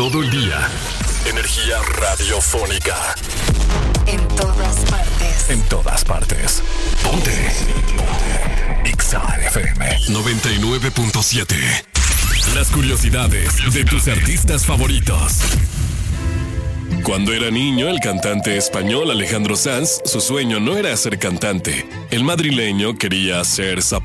todo el día. Energía radiofónica. En todas partes. En todas partes. Ponte. Exa FM 99.7. Las curiosidades de tus artistas favoritos. Cuando era niño, el cantante español Alejandro Sanz, su sueño no era ser cantante. El madrileño quería ser